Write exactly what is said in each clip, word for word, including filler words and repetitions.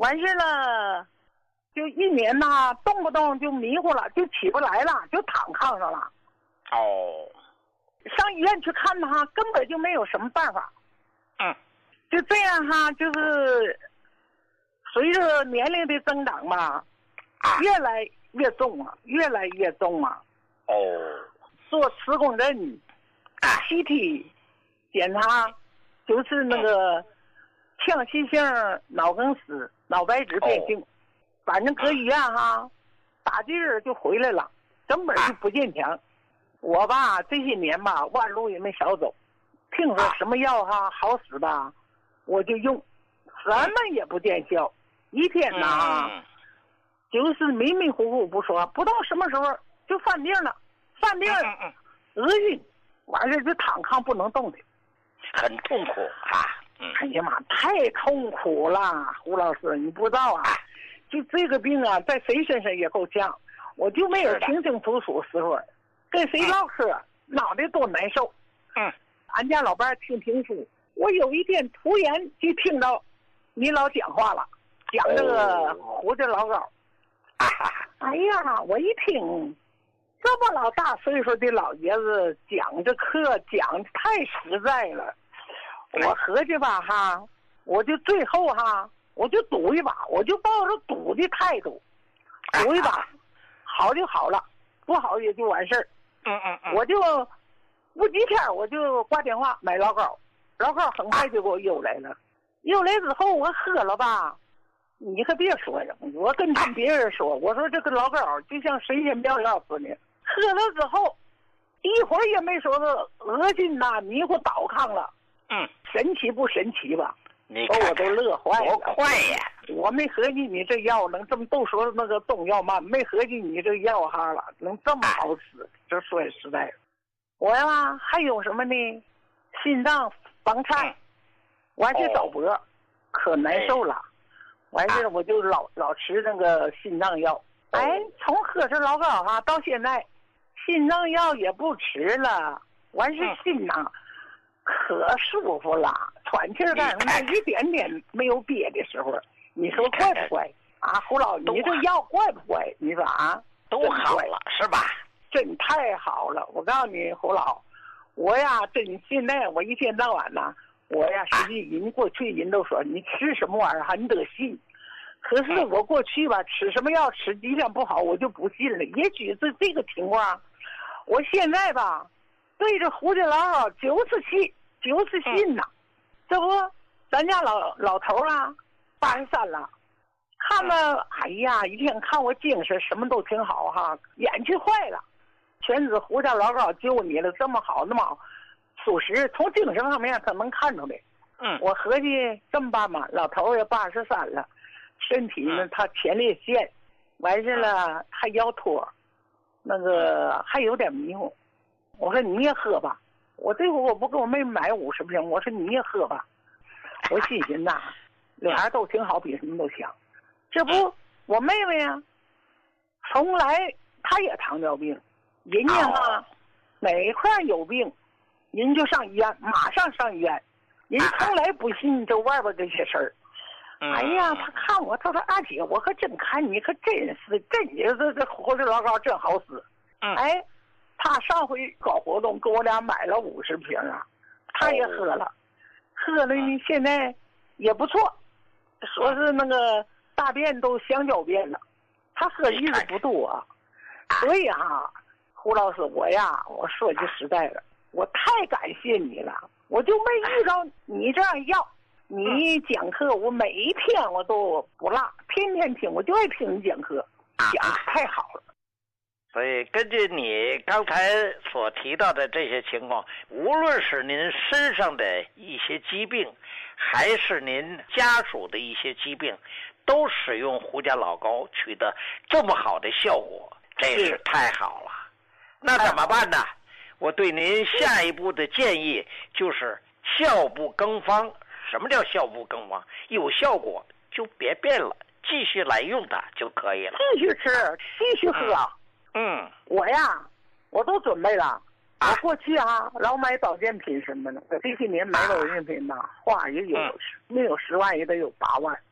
完事了，就一年呐，动不动就迷糊了，就起不来了，就躺炕上了。 哦， 上医院去看他，根本就没有什么办法。 嗯， 就这样哈，就是随着年龄的增长吧， 啊， 越来越重啊，越来越重啊。 哦， 做磁共振、 啊 C T 检查，就是那个腔隙性脑梗死、脑白质变性， 哦、 反正搁医院哈，打劲儿就回来了，根本就不坚强。我吧这些年吧弯路也没少走，听说什么药哈好使吧，我就用，什么也不见效，一天呐、 嗯、 就是迷迷糊糊不说，不知道什么时候就犯病了，犯病嗯嗯恶心，完事就躺炕不能动的， 很痛苦啊。嗯， 哎呀妈，太痛苦了，胡老师，你不知道啊，就这个病啊，在谁身上也够呛，我就没有清清楚楚时候，跟谁唠嗑，嗯、脑袋多难受。 嗯， 俺家老伴听评书，我有一天突然就听到你老讲话了，讲这个胡子老高。 啊， 哎呀，我一听。这么老大岁数的老爷子讲这课讲太实在了，我合计吧哈，我就最后哈，我就赌一把，我就抱着赌的态度，赌一把，好就好了，不好也就完事儿。 嗯嗯嗯， 我就不几天我就挂电话买老高，老高很快就给我邮来了，邮来之后我喝了吧。你可别说呀，我跟他们别人说，我说这个老高就像神仙妙药似的，喝了之后一会儿也没说是恶心呐，迷糊倒炕了。 嗯， 神奇不神奇吧？ 你把我都乐坏了。 多快呀！ 我没合计你这药能这么，都说那个中药嘛，没合计你这药哈了能这么好吃，这说实在的。我呀还有什么呢？心脏房颤，完事早搏，哦、可难受了。完事我就老老吃那个心脏药，哎，从喝这老高哈到现在，心脏药也不吃了，完事心呐可舒服了，喘气儿干什么一点点没有憋的时候，你说怪不怪啊？胡老，你这药怪不怪？你说啊， 都好了是吧？ 真太好了！我告诉你，胡老，我呀真现在我一天到晚呐。我呀，实际人过去人都说你吃什么玩意儿哈，你得信。可是我过去吧，吃什么药吃剂量不好，我就不信了。也许是这个情况，我现在吧，对着胡子老高就是信，就是信呐。这不，咱家老老头啊，八十三了，看了，哎呀，一天看我精神，什么都挺好哈，眼去坏了。全指胡子老高救你了，这么好，那么好。属实，从精神方面他能看出来。 嗯， 我合计这么办吧，老头也八十三了，身体呢他前列腺，完事了还腰托，那个还有点迷糊。我说你也喝吧，我这回我不给我妹妹买五十瓶，我说你也喝吧。我心寻呐，俩人都挺好，比什么都强。这不，我妹妹呀、啊，从来她也糖尿病，人家哈哪块有病。人就上医院，马上上医院，人从来不信这外边这些事儿。 嗯、 哎呀，他看我，他说阿姐，我可真看你可真是，真也是这胡子老高真好使。 嗯、 哎，他上回搞活动给我俩买了五十瓶啊，他也喝了，哦、喝了呢，现在也不错，说是那个大便都香蕉便了，他喝日子不多、啊，所以哈，胡老师我呀，我说句实在的。我太感谢你了，我就没遇到你这样要。你讲课，我每一天我都不落，天天听，我就爱听你讲课，讲太好了。 所以根据你刚才所提到的这些情况，无论是您身上的一些疾病，还是您家属的一些疾病，都使用胡家老高取得这么好的效果，真是太好了。那怎么办呢？我对您下一步的建议就是效不更方。什么叫效不更方？有效果就别变了，继续来用它就可以了。 继续吃，继续喝。 嗯，嗯我呀，我都准备了。我过去啊，老买保健品什么的，这些年买保健品呐，花也有、啊、没有十万也得有八万。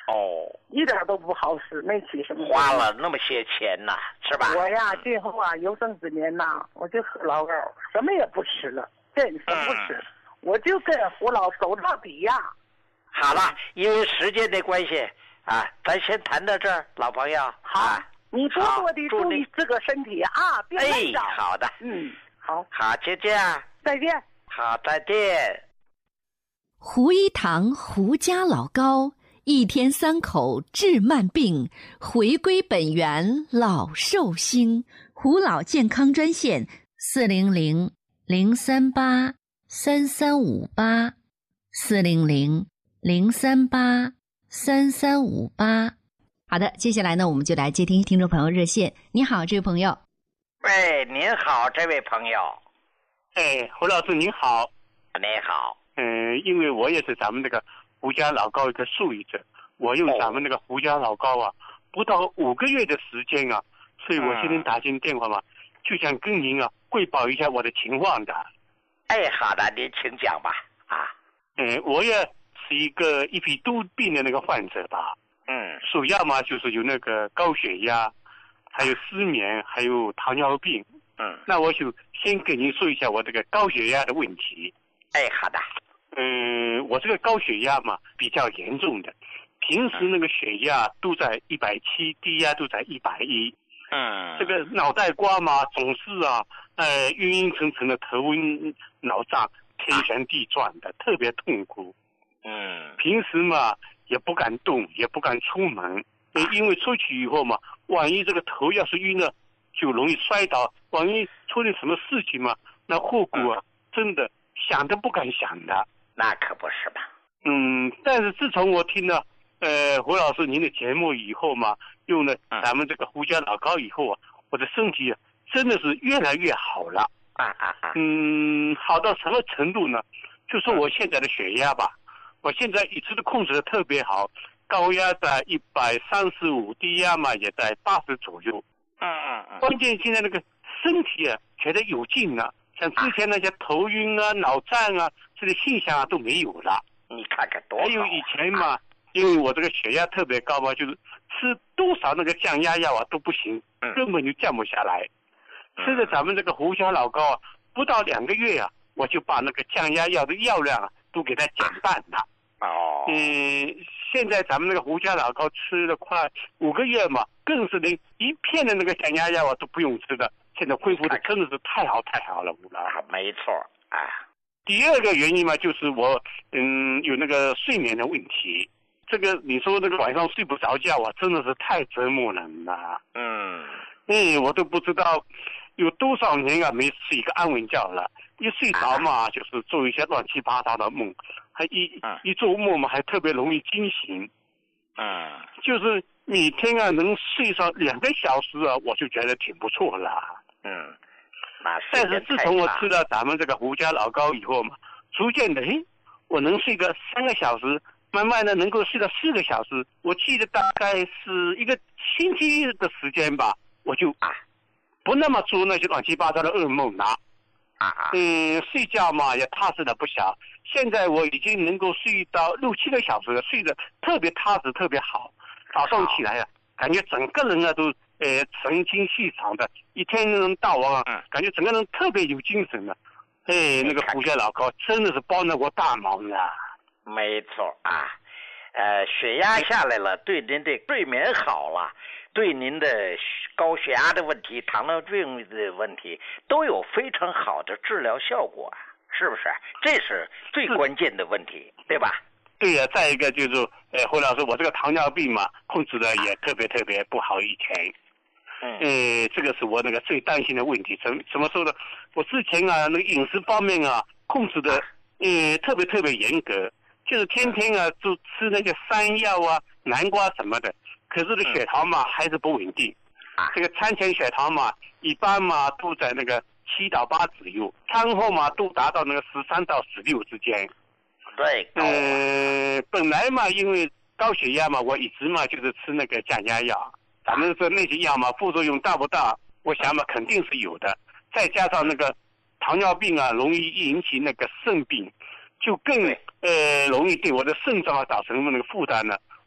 哦， 一点都不好使，没起什么。 花了那么些钱呐，是吧？ 我呀，今后啊，有生之年呐，我就喝老高，什么也不吃了，真什么不吃，嗯、我就跟胡老走到底呀。 好了，因为时间的关系啊，咱先谈到这儿，老朋友。 好，啊、你多多的注意这个身体啊，别累着。 哎，好的， 嗯，好， 好，就这样， 再见。 好，再见。 胡一堂胡家老高，一天三口治慢病，回归本源老寿星。胡老健康专线四零零零三八三三五八四零零零三八三三五八。好的，接下来呢，我们就来接听听众朋友热线。你好，这位朋友。 喂，您好，这位朋友。 哎，胡老师您好。 你好。 嗯，因为我也是咱们那个胡家老高一个受益者，我用咱们那个胡家老高啊，不到五个月的时间啊，所以我今天打进电话嘛，就想跟您啊汇报一下我的情况的。 哎，好的，您请讲吧。啊， 嗯，我也是一个一匹多病的那个患者吧。 嗯， 主要嘛就是有那个高血压，还有失眠，还有糖尿病。 嗯， 那我就先跟您说一下我这个高血压的问题。 哎，好的。 嗯，我这个高血压嘛比较严重的，平时那个血压都在一百七，低压都在一百一。 嗯， 这个脑袋瓜嘛总是啊，呃，晕晕沉沉的，头晕脑胀，天旋地转的，特别痛苦。 嗯， 平时嘛也不敢动，也不敢出门，因为出去以后嘛，万一这个头要是晕了，就容易摔倒，万一出点什么事情嘛，那后果啊，真的想都不敢想的。 那可不是吧？ 嗯，但是自从我听了呃胡老师您的节目以后嘛，用了咱们这个胡家老高以后啊，我的身体真的是越来越好了。 啊啊啊！ 嗯，好到什么程度呢？就说我现在的血压吧，我现在一直都控制的特别好，高压在一百三十五，低压嘛也在八十左右。 嗯嗯嗯。 关键现在那个身体啊，觉得有劲了。像之前那些头晕啊、脑胀啊这些现象啊都没有了。 你看看多好。 还有以前嘛，因为我这个血压特别高嘛，就是吃多少那个降压药啊都不行，根本就降不下来。嗯、吃了咱们这个胡椒老高啊，不到两个月啊，我就把那个降压药的药量啊都给它减半了。 哦。 嗯，现在咱们那个胡椒老高吃了快五个月嘛，更是连一片的那个降压药啊都不用吃的。现在恢复的真的是太好太好了，吴老师。 没错啊。 第二个原因嘛，就是我嗯有那个睡眠的问题。这个你说那个晚上睡不着觉啊，真的是太折磨人了。 嗯。 哎，我都不知道有多少年啊没睡一个安稳觉了。一睡着嘛，啊、就是做一些乱七八糟的梦，还一、嗯、一做梦嘛，还特别容易惊醒。 嗯。 就是每天啊能睡上两个小时啊，我就觉得挺不错了。 嗯， 但是自从我吃了咱们这个胡家老高以后嘛，逐渐的，哎，我能睡个三个小时，慢慢的能够睡到四个小时。我记得大概是一个星期的时间吧，我就啊，不那么做那些乱七八糟的噩梦了。 啊， 嗯，睡觉嘛也踏实了不小。现在我已经能够睡到六七个小时了，睡得特别踏实，特别好。早上起来啊，感觉整个人啊都。呃，神清气爽的，一天到晚啊，感觉整个人特别有精神的。哎，那个胡家老高真的是帮了我大忙啊！ 没错啊，呃，血压下来了，对您的睡眠好了，对您的高血压的问题、糖尿病的问题都有非常好的治疗效果，是不是？这是最关键的问题，对吧？ 对呀、啊，再一个就是，呃，胡老师，我这个糖尿病嘛，控制的也特别特别不好以前。 嗯， 呃，这个是我那个最担心的问题。怎怎么说呢？我之前啊，那个饮食方面啊，控制的呃特别特别严格，就是天天啊就吃那些山药啊、南瓜什么的。可是这血糖嘛还是不稳定。 啊， 这个餐前血糖嘛，一般嘛都在那个七到八左右，餐后嘛都达到那个十三到十六之间。 对。 呃，本来嘛，因为高血压嘛，我一直嘛就是吃那个降压药。咱们说那些药嘛，副作用大不大？我想嘛，肯定是有的。再加上那个糖尿病啊，容易引起那个肾病，就更呃容易对我的肾脏啊造成那个负担了。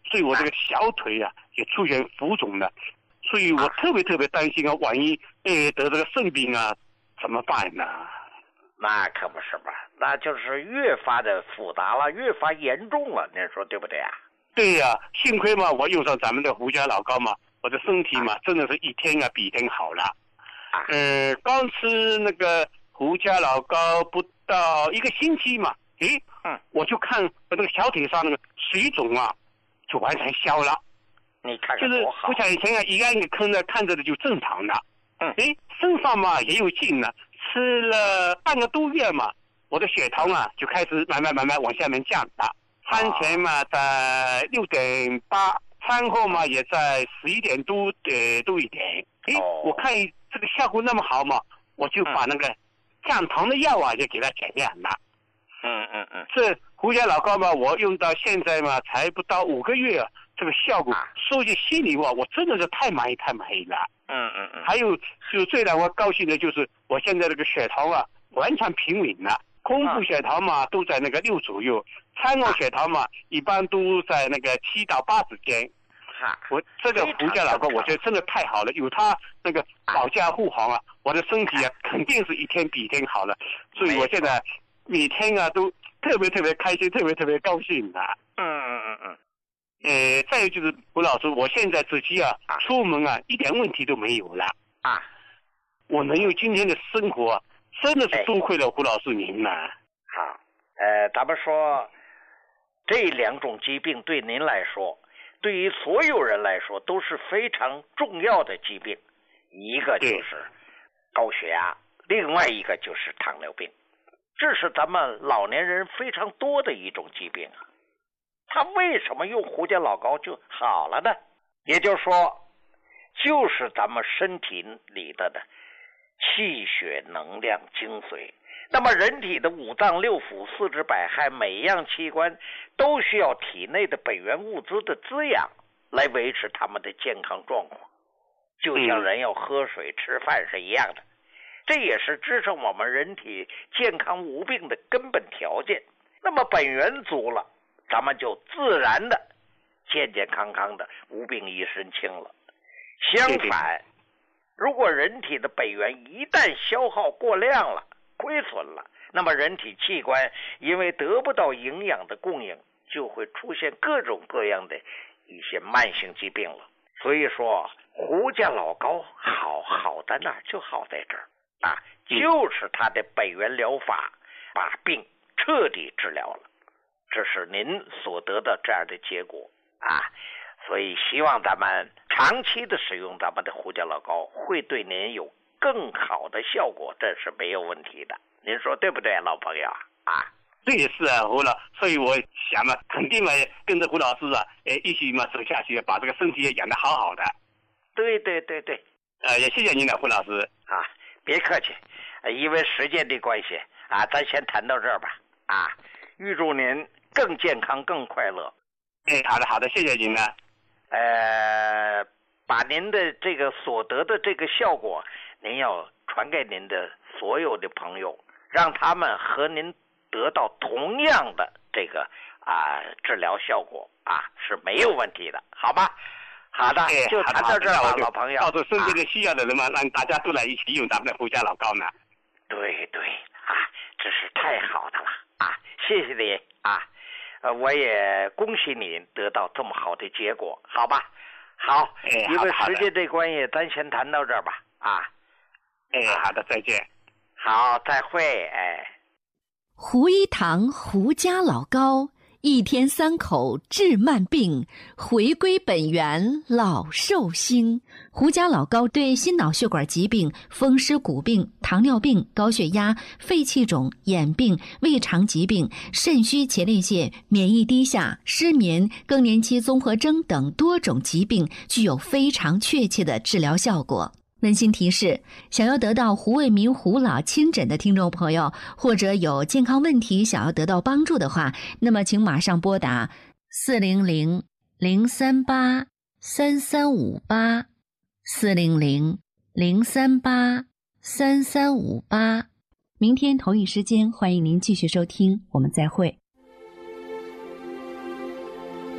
所以我这个小腿啊也出现浮肿了，所以我特别特别担心啊，万一哎得这个肾病啊怎么办呢？ 那可不是吧，那就是越发的复杂了，越发严重了，您说对不对啊？ 对呀、啊，幸亏嘛，我用上咱们的胡椒老膏嘛，我的身体嘛，真的是一天啊比一天好了。 啊， 呃，刚吃那个胡椒老膏不到一个星期嘛，诶， 嗯， 我就看我那个小腿上那个水肿啊，就完全消了。 你看就是看多好。 不像以前啊，一按一个坑呢，看着的就正常的。 嗯， 诶，身上嘛也有劲了，吃了半个多月嘛，我的血糖啊就开始慢慢慢慢往下面降了。餐前嘛在六点八，餐后嘛也在十一点多呃多一点。诶， 哦、 我看这个效果那么好嘛，我就把那个降糖的药啊就给它减量了。 嗯嗯嗯， 这胡椒老膏嘛，我用到现在嘛才不到五个月啊，这个效果，说句心里话，我真的是太满意太满意了。 嗯嗯嗯。 还有就最让我高兴的就是我现在这个血糖啊完全平稳了，空腹血糖嘛都在那个六左右，餐后血糖嘛一般都在那个七到八之间。我这个胡椒老膏，我觉得真的太好了，有它那个保驾护航啊，我的身体啊肯定是一天比一天好了，所以我现在每天啊都特别特别开心，特别特别高兴的。 嗯嗯嗯嗯。 呃，再有就是胡老师，我现在自己啊出门啊一点问题都没有了啊， 我能有今天的生活、啊，真的是多亏了胡老师您了。 好，呃，咱们说这两种疾病对您来说，对于所有人来说都是非常重要的疾病，一个就是高血压，另外一个就是糖尿病，这是咱们老年人非常多的一种疾病啊。他为什么用胡椒老膏就好了呢？也就是说，就是咱们身体里的的气血能量精髓。那么人体的五脏六腑四肢百骸每一样器官都需要体内的本源物质的滋养来维持他们的健康状况，就像人要喝水吃饭是一样的，这也是支撑我们人体健康无病的根本条件。那么本源足了，咱们就自然的健健康康的无病一身轻了。相反，如果人体的本源一旦消耗过量了，亏损了，那么人体器官因为得不到营养的供应，就会出现各种各样的一些慢性疾病了。所以说胡椒老膏好好在哪儿就好在这儿啊，就是它的本源疗法把病彻底治疗了，这是您所得的这样的结果啊。所以希望咱们长期的使用咱们的胡椒老膏会对您有更好的效果，这是没有问题的。您说对不对，老朋友啊？ 这也是啊，胡老，所以我想嘛，肯定嘛跟着胡老师啊，呃，一起嘛走下去，把这个身体也养得好好的。 对对对对， 呃，也谢谢您了，胡老师啊，别客气，因为时间的关系啊，咱先谈到这儿吧。啊，预祝您更健康、更快乐。 哎，好的好的，谢谢您了。 呃，把您的这个所得的这个效果，您要传给您的所有的朋友，让他们和您得到同样的这个啊治疗效果啊，是没有问题的，好吧？好的， 哎、 就谈到这儿吧，老朋友。 到时候身边的需要的人嘛，啊、让大家都来一起用咱们的胡椒老膏呢。 对对啊，这是太好的了啊！谢谢你啊。呃，我也恭喜你得到这么好的结果，好吧？好， 哎、 因为时间这关系，咱先谈到这儿吧。啊， 哎，好的，再见。 好，再会，哎。 胡一堂胡家老膏，一天三口治慢病，回归本源老寿星。胡家老膏对心脑血管疾病、风湿骨病、糖尿病、高血压、肺气肿、眼病、胃肠疾病、肾虚前列腺、免疫低下、失眠、更年期综合征等多种疾病具有非常确切的治疗效果。温馨提示：想要得到胡卫民胡老亲诊的听众朋友，或者有健康问题想要得到帮助的话，那么请马上拨打四零零零三八三三五八四零零零三八三三五八。明天同一时间，欢迎您继续收听，我们再会。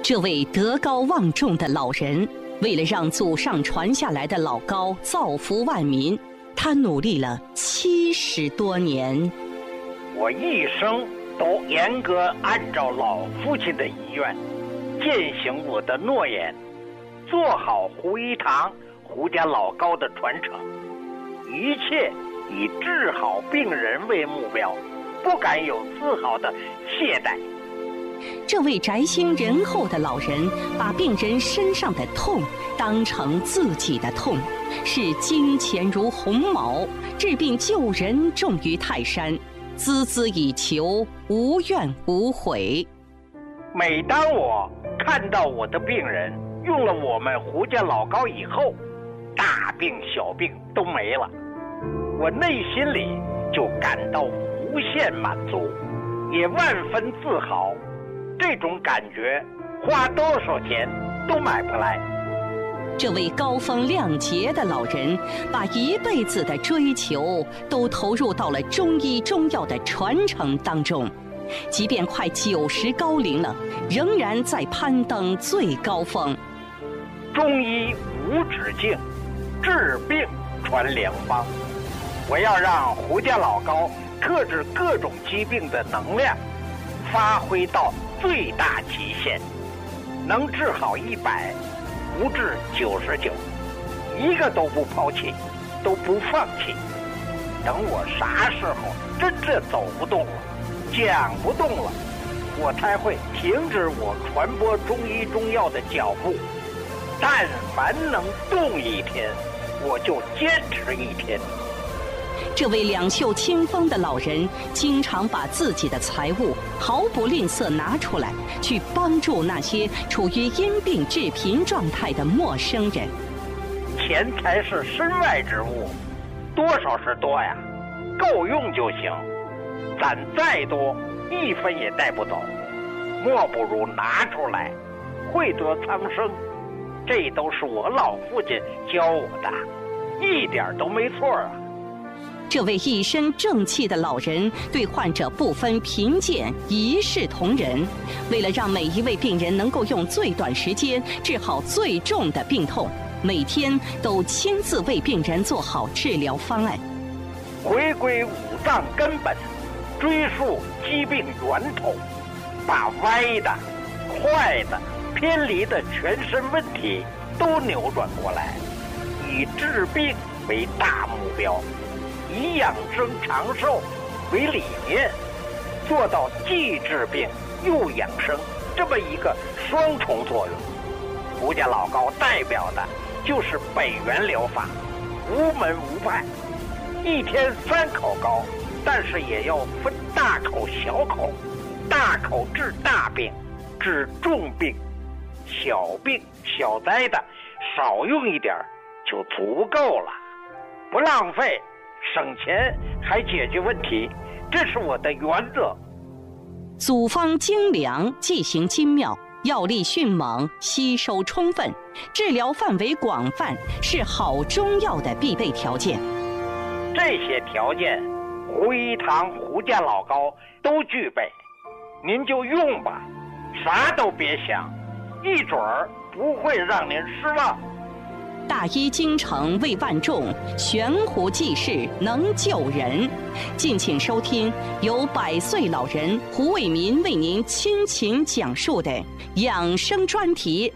这位德高望重的老人，为了让祖上传下来的老高造福万民，他努力了七十多年。 我一生都严格按照老父亲的遗愿，践行我的诺言，做好胡一堂胡家老高的传承，一切以治好病人为目标，不敢有丝毫的懈怠。 这位宅心仁厚的老人，把病人身上的痛当成自己的痛，视金钱如鸿毛，治病救人重于泰山，孜孜以求，无怨无悔。 每当我看到我的病人用了我们胡家老高以后，大病小病都没了，我内心里就感到无限满足，也万分自豪。这种感觉花多少钱都买不来。 这位高风亮节的老人，把一辈子的追求都投入到了中医中药的传承当中，即便快九十高龄了，仍然在攀登最高峰。 中医无止境，治病传良方。我要让胡家老高克制各种疾病的能量发挥到最大极限，能治好一百，不治九十九，一个都不抛弃，都不放弃。等我啥时候真正走不动了，讲不动了，我才会停止我传播中医中药的脚步。但凡能动一天，我就坚持一天。 这位两袖清风的老人，经常把自己的财物毫不吝啬拿出来，去帮助那些处于因病致贫状态的陌生人。 钱财是身外之物，多少是多呀，够用就行。攒再多，一分也带不走，莫不如拿出来，惠得苍生。这都是我老父亲教我的，一点都没错啊。 这位一身正气的老人对患者不分贫贱，一视同仁。为了让每一位病人能够用最短时间治好最重的病痛，每天都亲自为病人做好治疗方案。 回归五脏根本，追溯疾病源头，把歪的、坏的、偏离的全身问题都扭转过来，以治病为大目标，以养生长寿为理念，做到既治病又养生这么一个双重作用。胡家老高代表的就是北元疗法，无门无派，一天三口高，但是也要分大口小口，大口治大病，治重病，小病小灾的少用一点就足够了，不浪费，省钱还解决问题，这是我的原则。 组方精良，剂型精妙，药力迅猛，吸收充分，治疗范围广泛，是好中药的必备条件。 这些条件，胡一堂胡家老高都具备，您就用吧，啥都别想，一准儿不会让您失望。 大医精诚为万众，悬壶济世能救人。敬请收听由百岁老人胡伟民为您亲情讲述的养生专题。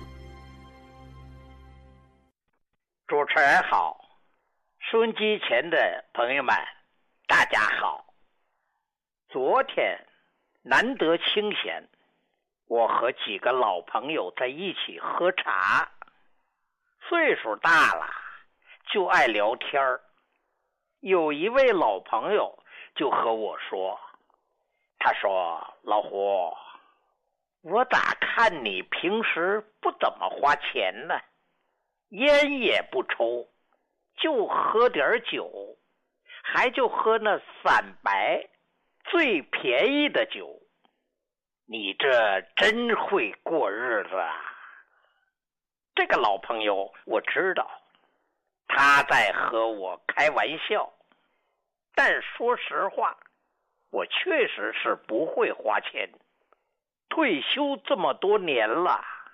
主持人好，收音机前的朋友们大家好。昨天难得清闲，我和几个老朋友在一起喝茶。岁数大了就爱聊天儿，有一位老朋友就和我说，他说，老胡，我咋看你平时不怎么花钱呢？烟也不抽，就喝点酒，还就喝那散白最便宜的酒，你这真会过日子啊。这个老朋友我知道，他在和我开玩笑，但说实话，我确实是不会花钱。退休这么多年了，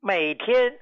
每天